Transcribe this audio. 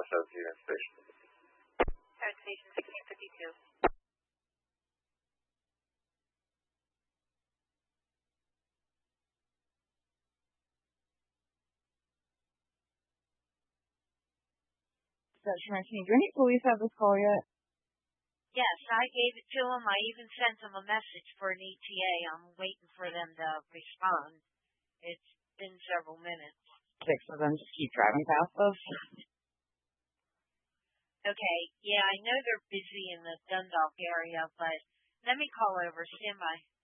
Unit Station. Station 1652. Station 19. Do any police have this call yet? Yes, I gave it to them. I even sent them a message for an ETA. I'm waiting for them to respond. It's been several minutes. 6 of them just keep driving past us. Okay, yeah, I know they're busy in the Dundalk area, but let me call over. Stand by.